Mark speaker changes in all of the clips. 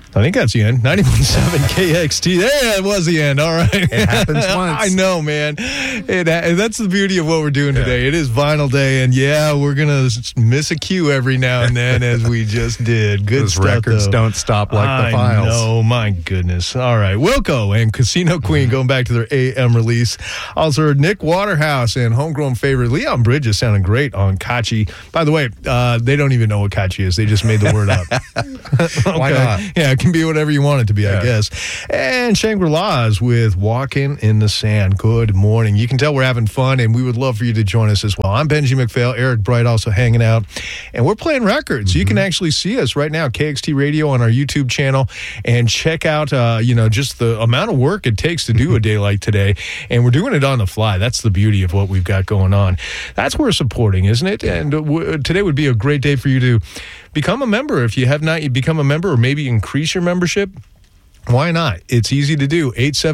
Speaker 1: I think that's the end. 91.7 KXT. There, it was the end. All right.
Speaker 2: It happens once.
Speaker 1: I know, man. That's the beauty of what we're doing today. It is Vinyl Day, and we're going to miss a cue every now and then, as we just did. Good
Speaker 2: Those
Speaker 1: stuff,
Speaker 2: records
Speaker 1: though.
Speaker 2: don't stop like the files.
Speaker 1: Oh, my goodness. All right. Wilco and Casino Queen going back to their AM release. Also heard Nick Waterhouse and homegrown favorite Leon Bridges sounding great on Kachi. By the way, they don't even know what Kachi is. They just made the word up. Okay.
Speaker 2: Why not?
Speaker 1: Yeah, it can be whatever you want it to be, I guess. And Shangri-La's with Walking in the Sand. Good morning. You can tell we're having fun, and we would love for you to join us as well. I'm Benji McPhail, Eric Bright also hanging out, and we're playing records. You can actually see us right now, KXT Radio on our YouTube channel, and check out, just the amount of work it takes to do a day like today, and we're doing it on the fly. That's the beauty of what we've got going on. That's what we're supporting, isn't it? And today would be a great day for you to become a member. If you have not become a member, or maybe increase your membership, why not? It's easy to do.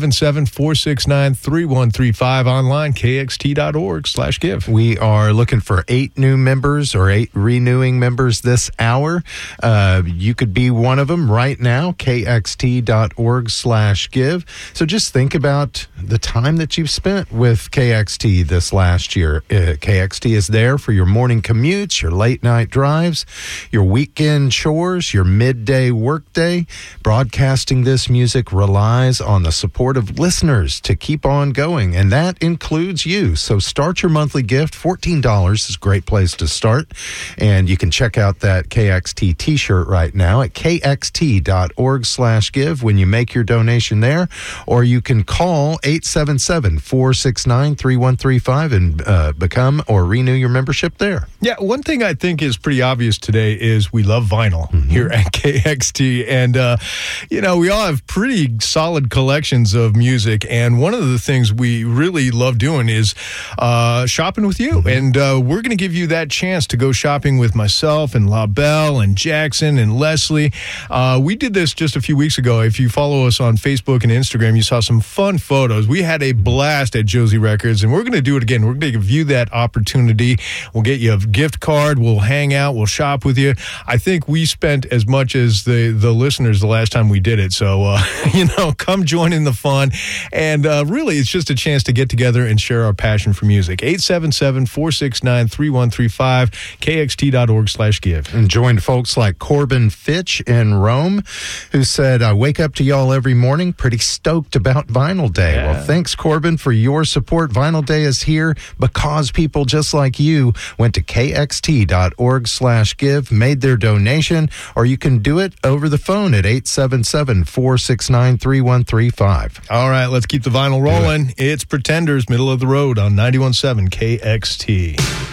Speaker 1: 877-469-3135 online, kxt.org/give.
Speaker 2: We are looking for 8 new members or 8 renewing members this hour. You could be one of them right now, kxt.org/give. So just think about the time that you've spent with KXT this last year. KXT is there for your morning commutes, your late night drives, your weekend chores, your midday workday. Broadcasting this music relies on the support of listeners to keep on going, and that includes you. So start your monthly gift. $14 is a great place to start, and you can check out that KXT t-shirt right now at kxt.org/give when you make your donation there, or you can call 877-469-3135 and become or renew your membership there.
Speaker 1: Yeah, one thing I think is pretty obvious today is we love vinyl here at KXT, and we all have pretty solid collections of music, and one of the things we really love doing is shopping with you, and we're going to give you that chance to go shopping with myself and LaBelle and Jackson and Leslie. We did this just a few weeks ago. If you follow us on Facebook and Instagram, you saw some fun photos. We had a blast at Josie Records, and we're going to do it again. We're going to give you that opportunity. We'll get you a gift card. We'll hang out. We'll shop with you. I think we spent as much as the listeners the last time we did it. So, come join in the fun. And really, it's just a chance to get together and share our passion for music. 877-469-3135, kxt.org/give.
Speaker 2: And join folks like Corbin Fitch in Rome, who said, I wake up to y'all every morning pretty stoked about Vinyl Day.
Speaker 1: Yeah.
Speaker 2: Well, thanks, Corbin, for your support. Vinyl Day is here because people just like you went to kxt.org/give, made their donation, or you can do it over the phone at 877-469-3135.
Speaker 1: All right, let's keep the vinyl rolling. It's Pretenders, middle of the road on 91.7 KXT.